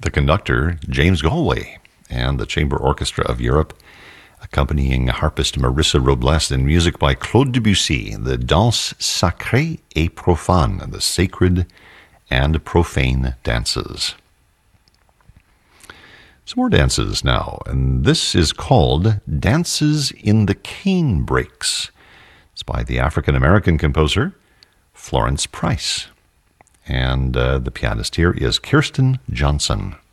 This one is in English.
the conductor, James Galway, and the Chamber Orchestra of Europe, accompanying harpist Marissa Robles, and music by Claude Debussy, the Danse Sacrée et Profane, the sacred and profane dances. Some more dances now, and this is called Dances in the Cane Breaks. It's by the African-American composer Florence Price. And the pianist here is Kirsten Johnson.